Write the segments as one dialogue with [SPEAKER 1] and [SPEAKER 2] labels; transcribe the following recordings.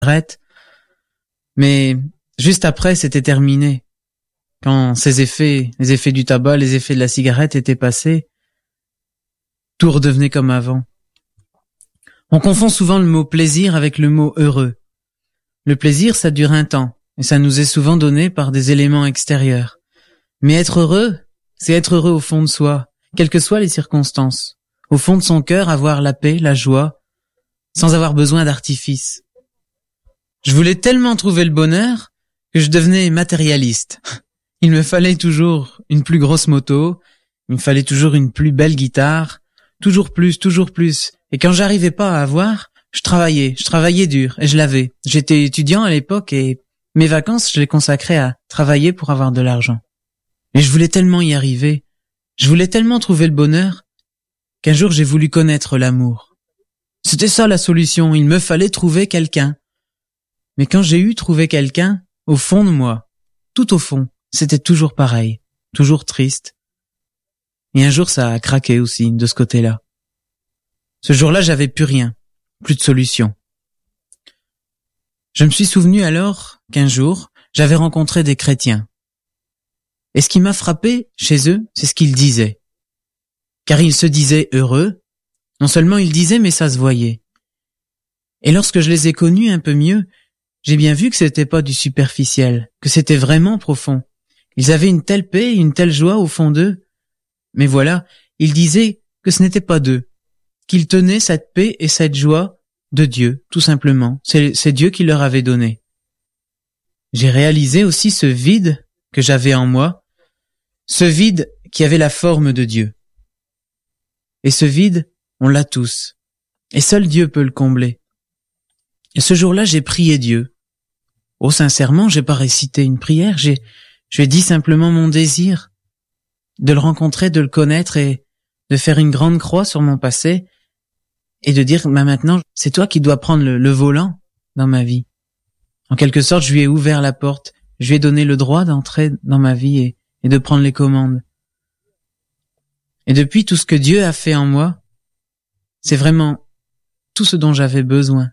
[SPEAKER 1] cigarette. Mais juste après, c'était terminé. Quand les effets du tabac, les effets de la cigarette étaient passés, tout redevenait comme avant. On confond souvent le mot plaisir avec le mot heureux. Le plaisir, ça dure un temps, et ça nous est souvent donné par des éléments extérieurs. Mais être heureux, c'est être heureux au fond de soi, quelles que soient les circonstances. Au fond de son cœur, avoir la paix, la joie, sans avoir besoin d'artifice. Je voulais tellement trouver le bonheur que je devenais matérialiste. Il me fallait toujours une plus grosse moto, il me fallait toujours une plus belle guitare, toujours plus. Et quand j'arrivais pas à avoir, je travaillais dur, et je l'avais. J'étais étudiant à l'époque et mes vacances, je les consacrais à travailler pour avoir de l'argent. Et je voulais tellement y arriver, je voulais tellement trouver le bonheur, qu'un jour j'ai voulu connaître l'amour. C'était ça la solution, il me fallait trouver quelqu'un. Mais quand j'ai trouvé quelqu'un, au fond de moi, tout au fond, c'était toujours pareil, toujours triste. Et un jour ça a craqué aussi, de ce côté-là. Ce jour-là, j'avais plus rien, plus de solution. Je me suis souvenu alors qu'un jour, j'avais rencontré des chrétiens. Et ce qui m'a frappé chez eux, c'est ce qu'ils disaient. Car ils se disaient heureux. Non seulement ils disaient, mais ça se voyait. Et lorsque je les ai connus un peu mieux, j'ai bien vu que c'était pas du superficiel, que c'était vraiment profond. Ils avaient une telle paix, une telle joie au fond d'eux. Mais voilà, ils disaient que ce n'était pas d'eux, qu'ils tenaient cette paix et cette joie de Dieu, tout simplement. C'est Dieu qui leur avait donné. J'ai réalisé aussi ce vide que j'avais en moi, ce vide qui avait la forme de Dieu. Et ce vide, on l'a tous. Et seul Dieu peut le combler. Et ce jour-là, j'ai prié Dieu. Oh, sincèrement, j'ai pas récité une prière, je lui ai dit simplement mon désir de le rencontrer, de le connaître et de faire une grande croix sur mon passé et de dire, maintenant, c'est toi qui dois prendre le volant dans ma vie. En quelque sorte, je lui ai ouvert la porte, je lui ai donné le droit d'entrer dans ma vie et de prendre les commandes. Et depuis, tout ce que Dieu a fait en moi, c'est vraiment tout ce dont j'avais besoin.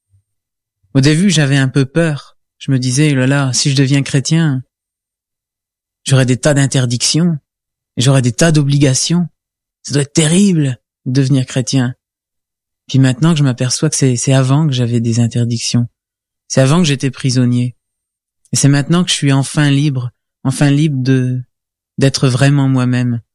[SPEAKER 1] Au début, j'avais un peu peur. Je me disais, oh là là, si je deviens chrétien, j'aurai des tas d'interdictions, et j'aurai des tas d'obligations. Ça doit être terrible de devenir chrétien. Puis maintenant que je m'aperçois que c'est avant que j'avais des interdictions. C'est avant que j'étais prisonnier. Et c'est maintenant que je suis enfin libre d'être vraiment moi-même.